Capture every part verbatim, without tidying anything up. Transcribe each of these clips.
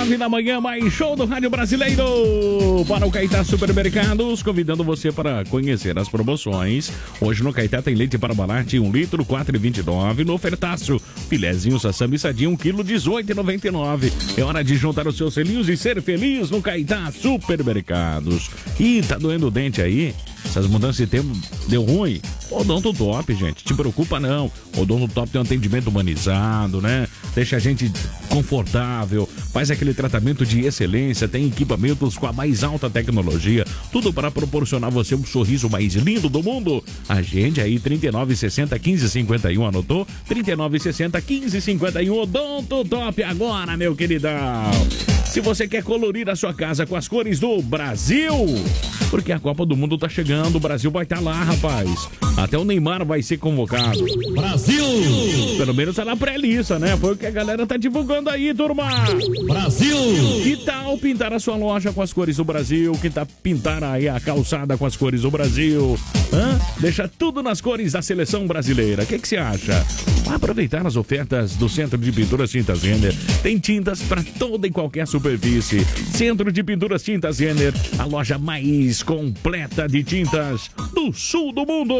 nove da manhã, mais show do Rádio Brasileiro para o Caetá Supermercados, convidando você para conhecer as promoções. Hoje no Caetá tem leite para balarte, um litro, quatro reais e vinte e nove centavos. No ofertaço, filezinho sassami sadia, um quilo, dezoito reais e noventa e nove centavos. É hora de juntar os seus selinhos e ser feliz no Caetá Supermercados. Ih, tá doendo o dente aí? Essas mudanças de tempo deu ruim? Odonto Top, gente, te preocupa não. Odonto Top tem um atendimento humanizado, né? Deixa a gente confortável, faz aquele tratamento de excelência, tem equipamentos com a mais alta tecnologia, tudo para proporcionar a você um sorriso mais lindo do mundo. Agende aí, trinta e nove, sessenta, quinze, cinquenta e um, anotou? trinta e nove, sessenta, quinze, cinquenta e um, Odonto Top agora, meu queridão. Se você quer colorir a sua casa com as cores do Brasil, porque a Copa do Mundo tá chegando, o Brasil vai estar lá, rapaz. Até o Neymar vai ser convocado. Brasil! Pelo menos tá na pré-lista, né? Foi o que a galera tá divulgando aí, turma. Brasil! Que tal pintar a sua loja com as cores do Brasil? Que tal pintar aí a calçada com as cores do Brasil? Hã? Deixa tudo nas cores da seleção brasileira. O que que você acha? Vai aproveitar as ofertas do Centro de Pinturas Tintas Renner. Tem tintas para toda e qualquer superfície. Centro de Pinturas Tintas Renner, a loja mais completa de tintas do sul do mundo.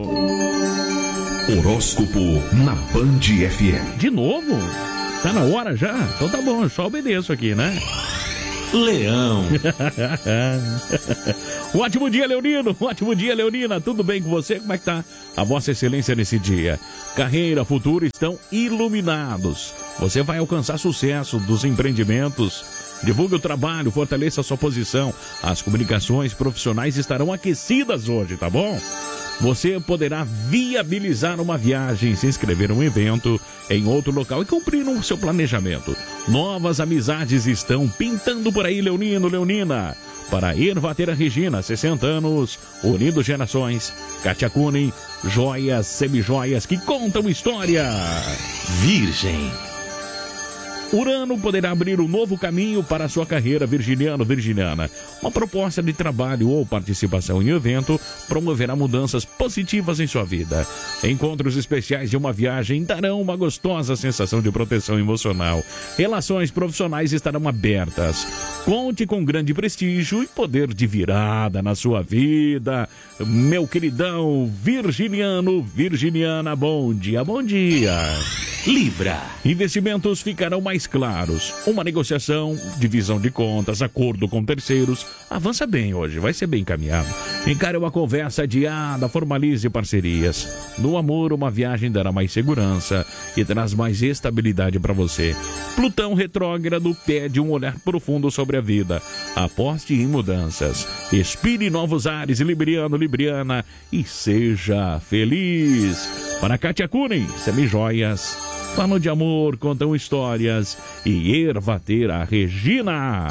Horóscopo na Band F M. De novo? Tá na hora já? Então tá bom, eu só obedeço aqui, né? Leão. Um ótimo dia, Leonino. Um ótimo dia, Leonina. Tudo bem com você? Como é que tá a Vossa Excelência nesse dia? Carreira, futuro estão iluminados. Você vai alcançar sucesso dos empreendimentos. Divulgue o trabalho, fortaleça a sua posição. As comunicações profissionais estarão aquecidas hoje, tá bom? Você poderá viabilizar uma viagem, se inscrever em um evento em outro local e cumprir o seu planejamento. Novas amizades estão pintando por aí, Leonino, Leonina. Para Ervatera Regina, sessenta anos, unindo gerações. Katia Kunin, joias, semijoias que contam história. Virgem. Urano poderá abrir um novo caminho para a sua carreira, virginiano, virginiana. Uma proposta de trabalho ou participação em um evento promoverá mudanças positivas em sua vida. Encontros especiais de uma viagem darão uma gostosa sensação de proteção emocional. Relações profissionais estarão abertas. Conte com grande prestígio e poder de virada na sua vida. Meu queridão virginiano, virginiana, bom dia, bom dia. Libra. Investimentos ficarão mais claros. Uma negociação, divisão de contas, acordo com terceiros. Avança bem hoje, vai ser bem encaminhado. Encare uma conversa adiada, formalize parcerias. No amor, uma viagem dará mais segurança e traz mais estabilidade para você. Plutão retrógrado pede um olhar profundo sobre a vida. Aposte em mudanças. Expire novos ares, libriano, libriana, e seja feliz. Para Katia Kunin, semijoias. Falam de amor, contam histórias e Ervatera Regina.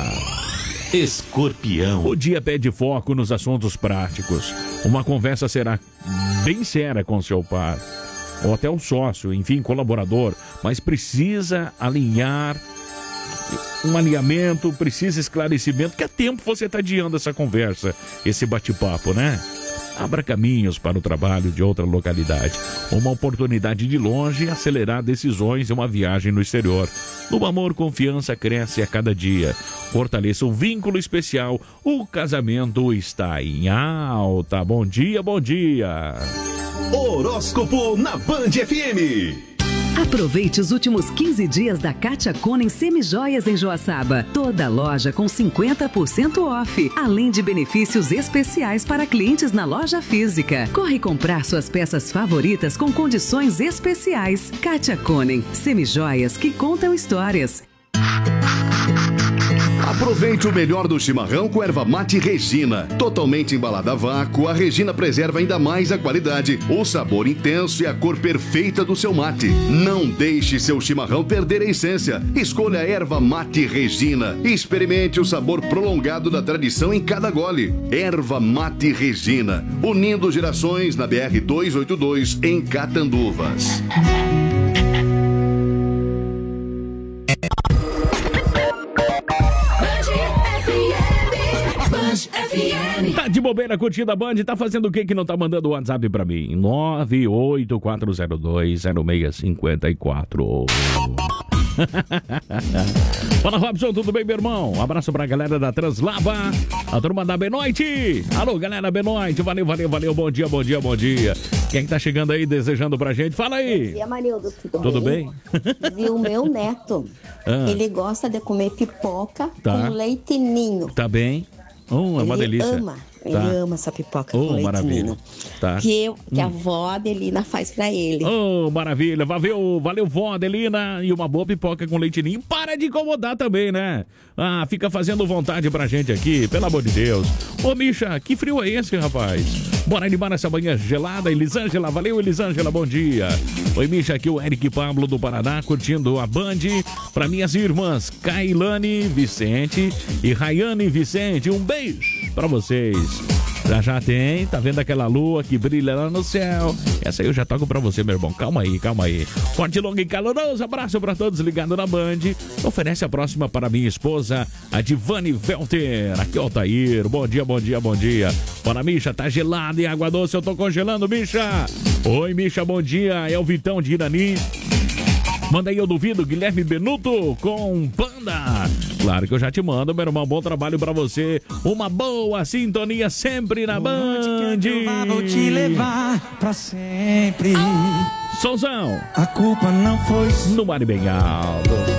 Escorpião. O dia pede foco nos assuntos práticos. Uma conversa será bem séria com seu par, ou até o sócio, enfim, colaborador, mas precisa alinhar um alinhamento, precisa esclarecimento, que há tempo você está adiando essa conversa, esse bate-papo, né? Abra caminhos para o trabalho de outra localidade. Uma oportunidade de longe acelerar decisões em uma viagem no exterior. No amor, confiança cresce a cada dia. Fortaleça um vínculo especial. O casamento está em alta. Bom dia, bom dia. Horóscopo na Band F M. Aproveite os últimos quinze dias da Katia Kunin Semijoias em Joaçaba. Toda loja com cinquenta por cento off, além de benefícios especiais para clientes na loja física. Corre comprar suas peças favoritas com condições especiais. Katia Kunin Semijoias que contam histórias. Aproveite o melhor do chimarrão com erva mate Regina. Totalmente embalada a vácuo, a Regina preserva ainda mais a qualidade, o sabor intenso e a cor perfeita do seu mate. Não deixe seu chimarrão perder a essência. Escolha a erva mate Regina e experimente o sabor prolongado da tradição em cada gole. Erva mate Regina, unindo gerações na B R duzentos e oitenta e dois em Catanduvas. Tá de bobeira curtindo a Band, tá fazendo o que que não tá mandando o WhatsApp pra mim? nove oito quatro zero dois zero seis cinco quatro. Fala, Robson, tudo bem, meu irmão? Um abraço pra galera da Translava, a turma da Benoite. Alô, galera Benoite, valeu, valeu, valeu, bom dia, bom dia, bom dia. Quem que tá chegando aí desejando pra gente? Fala aí. Bom dia, Marildo, tudo, tudo bem? bem? Viu, meu neto, ah. ele gosta de comer pipoca tá. com leite ninho. Tá bem? Oh, é uma ele delícia. ama. Tá. Ele ama essa pipoca oh, com leite maravilha. ninho. Tá. Que, eu, que hum. a vó Adelina faz pra ele. Oh, maravilha. Valeu, valeu, vó Adelina. E uma boa pipoca com leite ninho. Para de incomodar também, né? Ah, fica fazendo vontade pra gente aqui, pelo amor de Deus. Ô, Misha, que frio é esse, rapaz? Bora animar nessa manhã gelada. Elisângela, valeu, Elisângela, bom dia. Oi, Misha, aqui o Eric Pablo do Paraná, curtindo a Band. Pra minhas irmãs, Kailane Vicente e Rayane Vicente. Um beijo pra vocês. Já já tem, tá vendo aquela lua que brilha lá no céu? Essa aí eu já toco pra você, meu irmão. Calma aí, calma aí. Forte, longo e caloroso abraço pra todos ligados na Band. Oferece a próxima para minha esposa, a Divane Velter. Aqui é o Altair. Bom dia, bom dia, bom dia. Bora, Misha, tá gelado e água doce, eu tô congelando, Misha. Oi, Misha, bom dia. É o Vitão de Irani. Manda aí, eu duvido, Guilherme Benuto com Panda. Claro que eu já te mando, meu irmão. Bom trabalho pra você. Uma boa sintonia sempre na Band. Vou te levar pra sempre. Solzão. A culpa não foi no mar bem alto.